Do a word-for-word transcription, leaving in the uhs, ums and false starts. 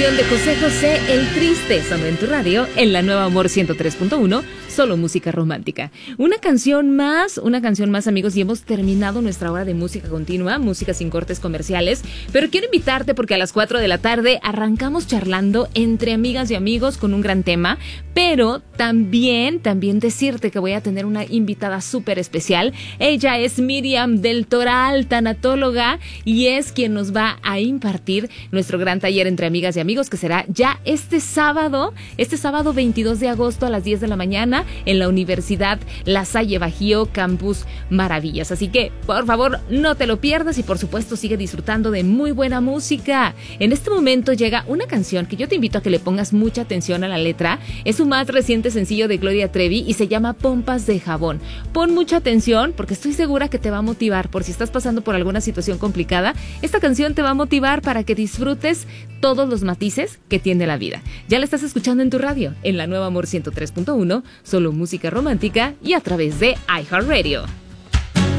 canción de José José, El Triste, sonó en tu radio, en la Nueva Amor ciento tres punto uno, solo música romántica. Una canción más, una canción más, amigos, y hemos terminado nuestra hora de música continua, música sin cortes comerciales, pero quiero invitarte porque a las cuatro de la tarde arrancamos charlando entre amigas y amigos con un gran tema, pero también, también decirte que voy a tener una invitada súper especial. Ella es Miriam del Toral, tanatóloga, y es quien nos va a impartir nuestro gran taller entre amigas y amigos, que será ya este sábado, este sábado veintidós de agosto a las diez de la mañana en la Universidad La Salle Bajío, Campus Maravillas. Así que, por favor, no te lo pierdas y, por supuesto, sigue disfrutando de muy buena música. En este momento llega una canción que yo te invito a que le pongas mucha atención a la letra. Es su más reciente sencillo de Gloria Trevi y se llama Pompas de Jabón. Pon mucha atención porque estoy segura que te va a motivar. Por si estás pasando por alguna situación complicada, esta canción te va a motivar para que disfrutes todos los matices que tiene la vida. Ya la estás escuchando en tu radio, en la Nueva Amor ciento tres punto uno, solo música romántica y a través de iHeartRadio.